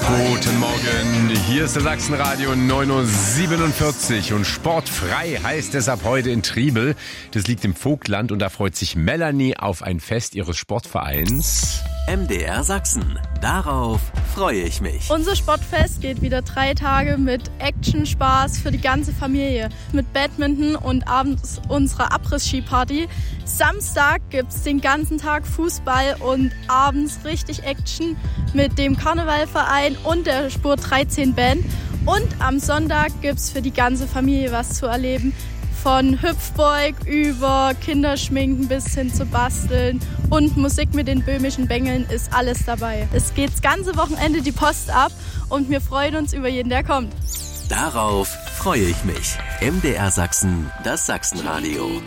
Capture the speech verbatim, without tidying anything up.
Guten Morgen, hier ist das Sachsenradio neun Uhr siebenundvierzig und sportfrei heißt es ab heute in Triebel. Das liegt im Vogtland und da freut sich Melanie auf ein Fest ihres Sportvereins. M D R Sachsen. Darauf freue ich mich. Unser Sportfest geht wieder drei Tage mit Action, Spaß für die ganze Familie. Mit Badminton und abends unserer Abriss-Ski-Party. Samstag gibt's den ganzen Tag Fußball und abends richtig Action mit dem Karnevalverein und der Spur dreizehn Band. Und am Sonntag gibt's für die ganze Familie was zu erleben. Von Hüpfburg über Kinderschminken bis hin zu Basteln und Musik mit den böhmischen Bengeln ist alles dabei. Es geht das ganze Wochenende die Post ab und wir freuen uns über jeden, der kommt. Darauf freue ich mich. M D R Sachsen, das Sachsenradio.